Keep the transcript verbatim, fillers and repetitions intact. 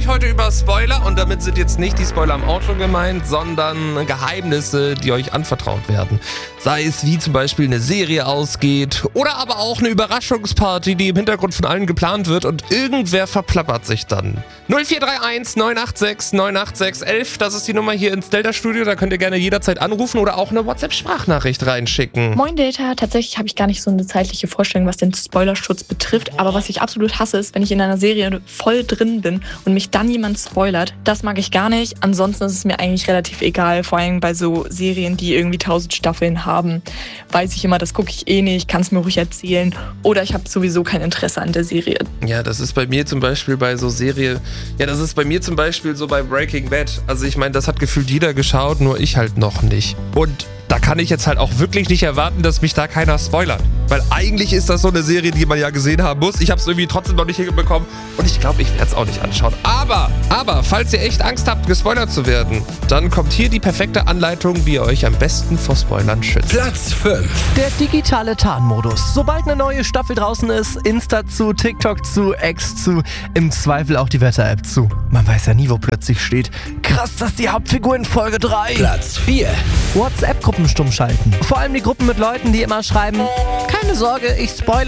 euch heute über Spoiler und damit sind jetzt nicht die Spoiler am Outro gemeint, sondern Geheimnisse, die euch anvertraut werden. Sei es wie zum Beispiel eine Serie ausgeht oder aber auch eine Überraschungsparty, die im Hintergrund von allen geplant wird und irgendwer verplappert sich dann. null vier drei eins neun acht sechs neun acht sechs elf, das ist die Nummer hier ins Delta-Studio, da könnt ihr gerne jederzeit anrufen oder auch eine WhatsApp-Sprachnachricht reinschicken. Moin Delta, tatsächlich habe ich gar nicht so eine zeitliche Vorstellung, was den Spoilerschutz betrifft, aber was ich absolut hasse, ist, wenn ich in einer Serie voll drin bin und mich dann jemand spoilert. Das mag ich gar nicht, ansonsten ist es mir eigentlich relativ egal, vor allem bei so Serien, die irgendwie tausend Staffeln haben, weiß ich immer, das gucke ich eh nicht, kann es mir ruhig erzählen oder ich habe sowieso kein Interesse an der Serie. Ja, das ist bei mir zum Beispiel bei so Serie, ja, das ist bei mir zum Beispiel so bei Breaking Bad. Also ich meine, das hat gefühlt jeder geschaut, nur ich halt noch nicht. Und da kann ich jetzt halt auch wirklich nicht erwarten, dass mich da keiner spoilert. Weil eigentlich ist das so eine Serie, die man ja gesehen haben muss. Ich habe es irgendwie trotzdem noch nicht hinbekommen und ich glaube, ich werde es auch nicht anschauen. Aber, aber, falls ihr echt Angst habt, gespoilert zu werden, dann kommt hier die perfekte Anleitung, wie ihr euch am besten vor Spoilern schützt. Platz fünf. Der digitale Tarnmodus. Sobald eine neue Staffel draußen ist, Insta zu, TikTok zu, X zu, im Zweifel auch die Wetter-App zu. Man weiß ja nie, wo plötzlich steht. Krass, das ist die Hauptfigur in Folge drei. Platz vier. WhatsApp-Gruppen stumm schalten. Vor allem die Gruppen mit Leuten, die immer schreiben, keine Sorge, ich spoilere